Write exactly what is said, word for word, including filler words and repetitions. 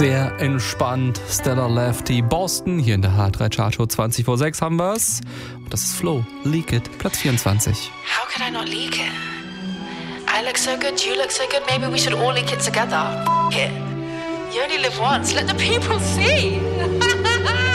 Sehr entspannt. Stellar Lefty, Boston. Hier in der H drei Chartshow zwanzig vor sechs haben wir's. Und das ist Flo, Leak It, Platz vierundzwanzig. How could I not leak it? I look so good, you look so good, maybe we should all leak it together. F it. You only live once, let the people see.